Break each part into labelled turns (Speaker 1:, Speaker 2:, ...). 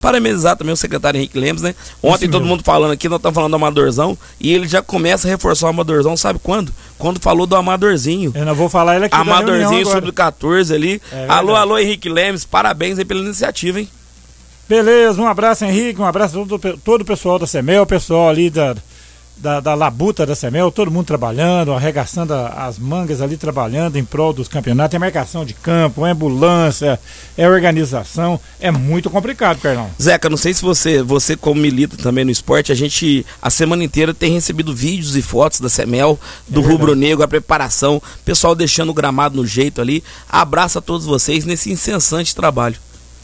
Speaker 1: Parabenizar também o secretário Henrique Lemos, né? Ontem todo mundo falando aqui, nós estamos falando do Amadorzão, e ele já começa a reforçar o Amadorzão, sabe quando? Quando falou do Amadorzinho.
Speaker 2: Eu não vou falar ele aqui.
Speaker 1: Amadorzinho sub-14 ali. Alô, Henrique Lemos, parabéns aí pela iniciativa, hein?
Speaker 2: Beleza, um abraço, Henrique, um abraço a todo o pessoal da CEMEL, o pessoal ali da labuta da CEMEL, todo mundo trabalhando, arregaçando as mangas ali, trabalhando em prol dos campeonatos. É marcação de campo, é ambulância, é organização, é muito complicado, Carlão.
Speaker 1: Zeca, não sei se você como milita também no esporte, a semana inteira tem recebido vídeos e fotos da CEMEL, do Rubro Negro, a preparação, pessoal deixando o gramado no jeito ali. Abraço a todos vocês nesse incessante trabalho.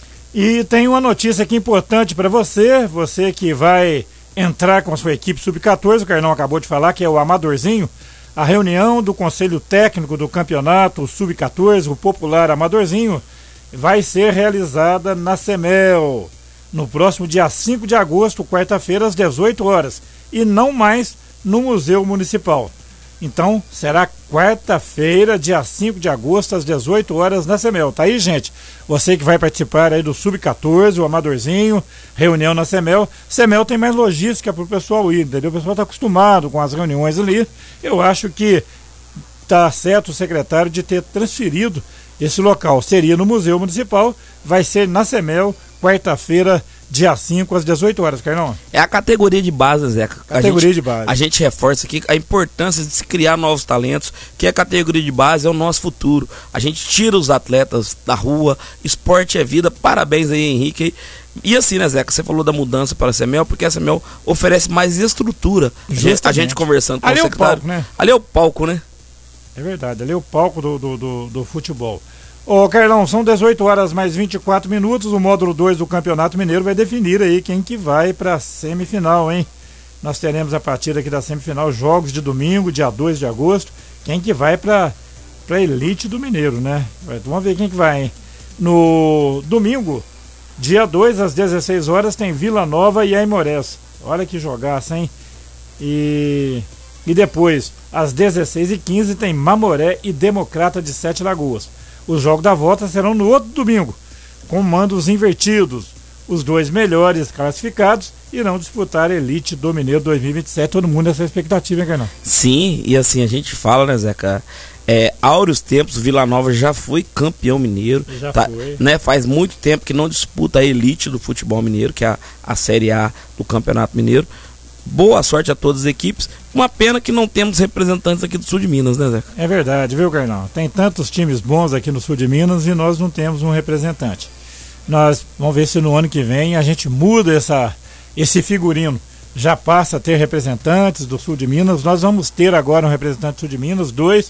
Speaker 2: E tem uma notícia aqui importante para você que vai entrar com a sua equipe sub-14, o Carlão acabou de falar, que é o Amadorzinho. A reunião do Conselho Técnico do Campeonato Sub-14, o popular Amadorzinho, vai ser realizada na CEMEL, no próximo dia 5 de agosto, quarta-feira, às 18 horas, e não mais no Museu Municipal. Então, será quarta-feira, dia 5 de agosto, às 18 horas, na CEMEL. Tá aí, gente? Você que vai participar aí do Sub-14, o Amadorzinho, reunião na CEMEL. CEMEL tem mais logística pro pessoal ir, entendeu? O pessoal tá acostumado com as reuniões ali. Eu acho que tá certo o secretário de ter transferido esse local. Seria no Museu Municipal, vai ser na CEMEL, quarta-feira, dia 5 às 18 horas, Carlão.
Speaker 1: É a categoria de base, Zeca.
Speaker 2: Categoria de base.
Speaker 1: A gente reforça aqui a importância de se criar novos talentos, que a categoria de base é o nosso futuro. A gente tira os atletas da rua, esporte é vida. Parabéns aí, Henrique. E assim, né, Zeca, você falou da mudança para a CEMEL, porque a CEMEL oferece mais estrutura. A gente conversando com o secretário.
Speaker 2: É o palco, né?
Speaker 1: Ali é o palco, né?
Speaker 2: É verdade, ali é o palco do futebol. Ô Carlão, são 18 horas mais 24 minutos, o módulo 2 do Campeonato Mineiro vai definir aí quem que vai para a semifinal, hein? Nós teremos a partir aqui da semifinal jogos de domingo, dia 2 de agosto, quem que vai para a elite do Mineiro, né? Vamos ver quem que vai, hein? No domingo, dia 2 às 16 horas tem Vila Nova e Aimorés. Olha que jogaço, hein? E depois, às 16h15 tem Mamoré e Democrata de Sete Lagoas. Os jogos da volta serão no outro domingo, com mandos invertidos. Os dois melhores classificados irão disputar a elite do Mineiro 2027. Todo mundo nessa expectativa, hein, Carlão?
Speaker 1: Sim, e assim, a gente fala, né, Zeca? Áureos tempos, Vila Nova já foi campeão mineiro. Já foi. Né, faz muito tempo que não disputa a elite do futebol mineiro, que é a Série A do Campeonato Mineiro. Boa sorte a todas as equipes. Uma pena que não temos representantes aqui do sul de Minas, né, Zeca?
Speaker 2: É verdade, viu, Carlão? Tem tantos times bons aqui no sul de Minas e nós não temos um representante. Nós vamos ver se no ano que vem a gente muda esse figurino. Já passa a ter representantes do sul de Minas. Nós vamos ter agora um representante do sul de Minas, 2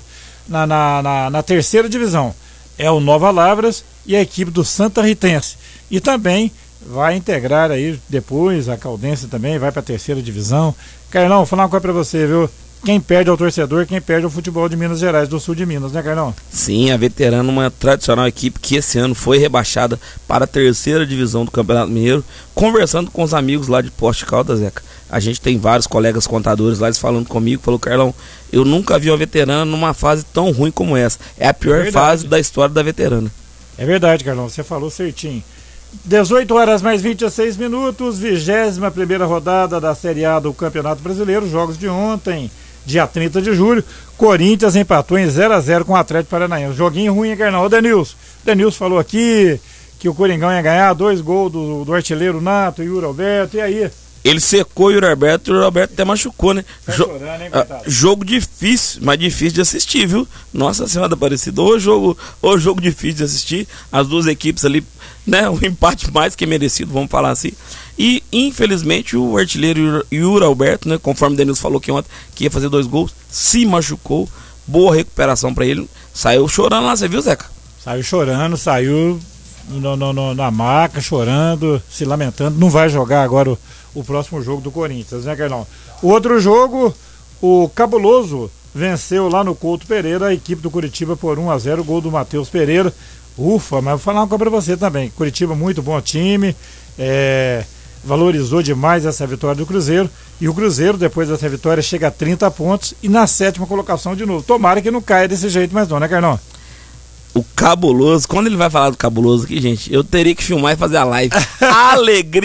Speaker 2: na terceira divisão. É o Nova Lavras e a equipe do Santa Ritense. E também vai integrar aí depois a Caldense também, vai para a terceira divisão. Carlão, vou falar uma coisa para você, viu? Quem perde é o torcedor, quem perde é o futebol de Minas Gerais, do sul de Minas, né, Carlão?
Speaker 1: Sim, a Veterana, uma tradicional equipe que esse ano foi rebaixada para a terceira divisão do Campeonato Mineiro. Conversando com os amigos lá de Poste Caldas, Zeca, a gente tem vários colegas contadores lá, eles falando comigo, falou: Carlão, eu nunca vi uma Veterana numa fase tão ruim como essa. É a pior fase da história da Veterana.
Speaker 2: É verdade, Carlão, você falou certinho. 18 horas mais 26 minutos, 21ª rodada da Série A do Campeonato Brasileiro, jogos de ontem, dia 30 de julho, Corinthians empatou em 0x0 com o Atlético Paranaense. Joguinho ruim, hein, Carlão? O Denilson falou aqui que o Coringão ia ganhar 2 gols do artilheiro Nato e Yuri Alberto, e aí?
Speaker 1: Ele secou o Yuri Alberto, e o Yuri Alberto até machucou, né?
Speaker 2: Chorando, hein,
Speaker 1: jogo difícil, mas difícil de assistir, viu? Nossa Senhora Aparecida, o jogo difícil de assistir, as duas equipes ali, né? Um empate mais que merecido, vamos falar assim. E infelizmente o artilheiro Yuri Alberto, né? Conforme o Denilson falou que ontem que ia fazer 2 gols, se machucou. Boa recuperação pra ele. Saiu chorando lá, você viu, Zeca?
Speaker 2: Saiu chorando, saiu na maca, chorando, se lamentando. Não vai jogar agora o próximo jogo do Corinthians, né, Carlão? O outro jogo, o Cabuloso venceu lá no Couto Pereira a equipe do Curitiba por 1x0, gol do Matheus Pereira. Ufa, mas vou falar uma coisa pra você também. Curitiba, muito bom time, valorizou demais essa vitória do Cruzeiro. E o Cruzeiro, depois dessa vitória, chega a 30 pontos e na 7ª colocação de novo. Tomara que não caia desse jeito mais não, né, Carlão?
Speaker 1: O Cabuloso, quando ele vai falar do Cabuloso aqui, gente, eu teria que filmar e fazer a live. Alegria!